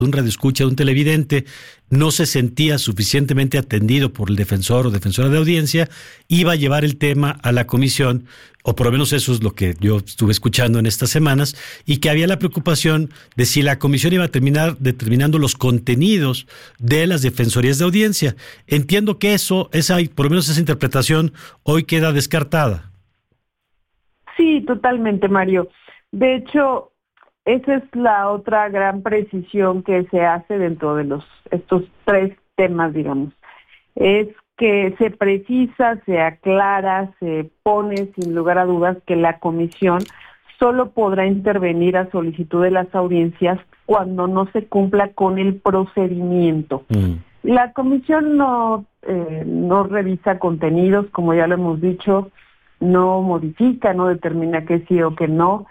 un radioescucha, un televidente, no se sentía suficientemente atendido por el defensor o defensora de audiencia, iba a llevar el tema a la comisión, o por lo menos eso es lo que yo estuve escuchando en estas semanas, y que había la preocupación de si la comisión iba a terminar determinando los contenidos de las defensorías de audiencia. Entiendo que por lo menos esa interpretación hoy queda descartada. Sí, totalmente, Mario. De hecho, esa es la otra gran precisión que se hace dentro de estos tres temas, digamos. Es que se precisa, se aclara, se pone sin lugar a dudas que la comisión solo podrá intervenir a solicitud de las audiencias cuando no se cumpla con el procedimiento. La comisión no revisa contenidos, como ya lo hemos dicho, no modifica, no determina que sí o que no.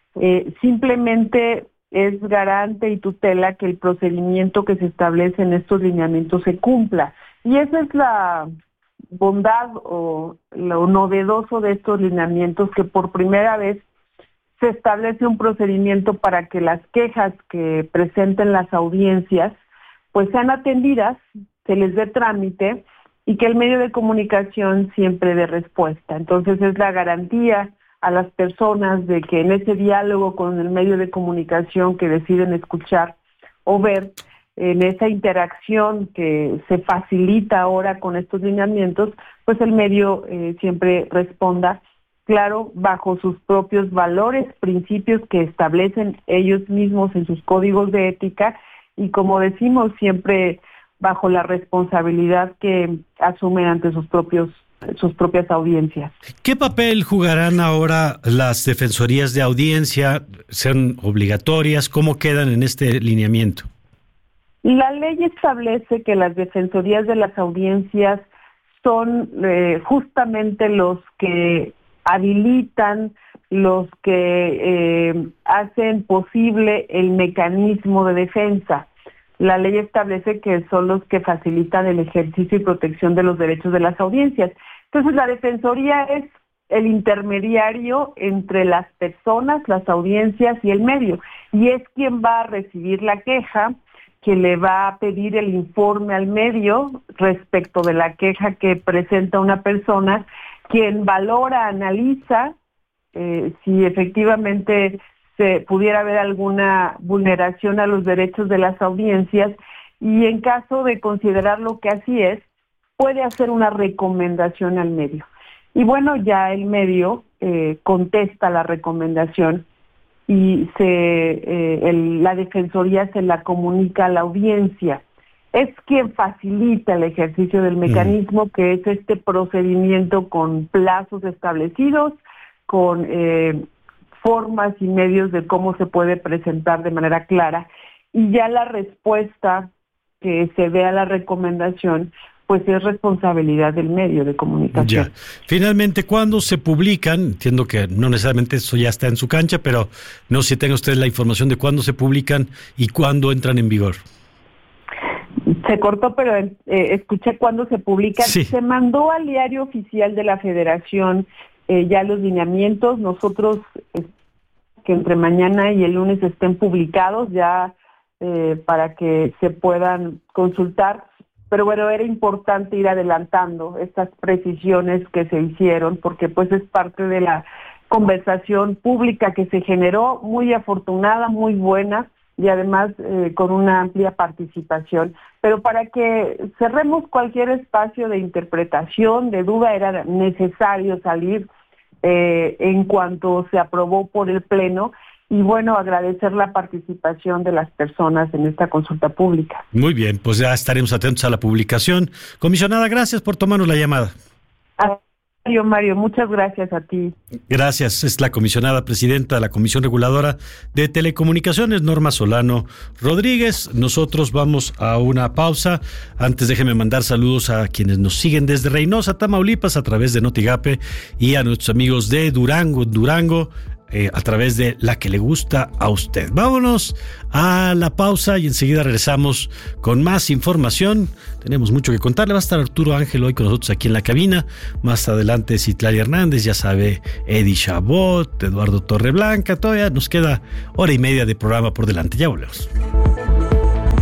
Simplemente es garante y tutela que el procedimiento que se establece en estos lineamientos se cumpla. Y esa es la bondad o lo novedoso de estos lineamientos, que por primera vez se establece un procedimiento para que las quejas que presenten las audiencias pues sean atendidas, se les dé trámite y que el medio de comunicación siempre dé respuesta. Entonces es la garantía a las personas de que en ese diálogo con el medio de comunicación que deciden escuchar o ver, en esa interacción que se facilita ahora con estos lineamientos, pues el medio siempre responda, claro, bajo sus propios valores, principios que establecen ellos mismos en sus códigos de ética y, como decimos, siempre bajo la responsabilidad que asumen ante sus propias audiencias. ¿Qué papel jugarán ahora las defensorías de audiencia? ¿Son obligatorias? ¿Cómo quedan en este lineamiento? La ley establece que las defensorías de las audiencias son justamente los que habilitan, los que hacen posible el mecanismo de defensa. La ley establece que son los que facilitan el ejercicio y protección de los derechos de las audiencias. Entonces, la defensoría es el intermediario entre las personas, las audiencias y el medio, y es quien va a recibir la queja, quien le va a pedir el informe al medio respecto de la queja que presenta una persona, quien valora, analiza si efectivamente se pudiera haber alguna vulneración a los derechos de las audiencias, y en caso de considerarlo que así es, puede hacer una recomendación al medio. Y bueno, ya el medio contesta la recomendación y la defensoría se la comunica a la audiencia. Es quien facilita el ejercicio del mecanismo, que es este procedimiento con plazos establecidos, con formas y medios de cómo se puede presentar de manera clara, y ya la respuesta que se dé a la recomendación pues es responsabilidad del medio de comunicación. Ya. Finalmente, ¿cuándo se publican? Entiendo que no necesariamente eso ya está en su cancha, pero no sé si tenga usted la información de cuándo se publican y cuándo entran en vigor. Se cortó, pero escuché cuándo se publican. Sí. Se mandó al Diario Oficial de la Federación ya los lineamientos. Nosotros que entre mañana y el lunes estén publicados ya para que se puedan consultar. Pero bueno, era importante ir adelantando estas precisiones que se hicieron, porque pues es parte de la conversación pública que se generó, muy afortunada, muy buena, y además con una amplia participación. Pero para que cerremos cualquier espacio de interpretación, de duda, era necesario salir en cuanto se aprobó por el Pleno. Y bueno, agradecer la participación de las personas en esta consulta pública. Muy bien, pues ya estaremos atentos a la publicación. Comisionada, gracias por tomarnos la llamada. Mario, muchas gracias a ti. Gracias, es la comisionada presidenta de la Comisión Reguladora de Telecomunicaciones, Norma Solano Rodríguez. Nosotros vamos a una pausa. Antes déjeme mandar saludos a quienes nos siguen desde Reynosa, Tamaulipas, a través de Notigape, y a nuestros amigos de Durango, a través de La Que Le Gusta a Usted. Vámonos a la pausa y enseguida regresamos con más información. Tenemos mucho que contarle. Va a estar Arturo Ángel hoy con nosotros aquí en la cabina. Más adelante Citlali Hernández, ya sabe, Eddie Chabot, Eduardo Torreblanca. Todavía nos queda hora y media de programa por delante. Ya volvemos.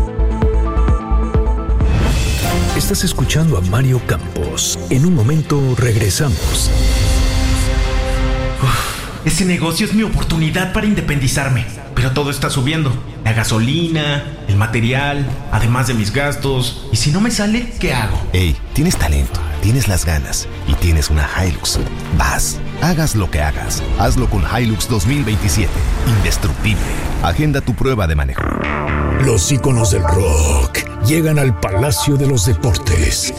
Estás escuchando a Mario Campos. En un momento regresamos. Ese negocio es mi oportunidad para independizarme, pero todo está subiendo. La gasolina, el material, además de mis gastos. ¿Y si no me sale, qué hago? Hey, tienes talento, tienes las ganas y tienes una Hilux. Vas, hagas lo que hagas, hazlo con Hilux 2027. Indestructible. Agenda tu prueba de manejo. Los íconos del rock llegan al Palacio de los Deportes.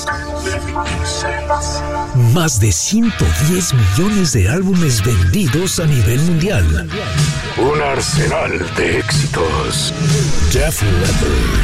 Más de 110 millones de álbumes vendidos a nivel mundial. Un arsenal de éxitos. Def Leppard,